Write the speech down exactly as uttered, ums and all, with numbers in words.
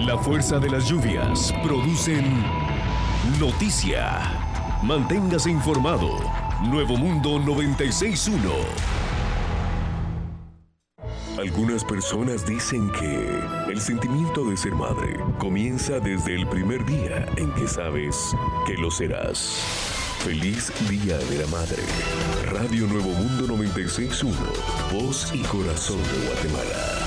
La fuerza de las lluvias producen noticia. Manténgase informado. Nuevo Mundo noventa y seis punto uno. Algunas personas dicen que el sentimiento de ser madre comienza desde el primer día en que sabes que lo serás. Feliz Día de la Madre. Radio Nuevo Mundo noventa y seis punto uno. Voz y corazón de Guatemala.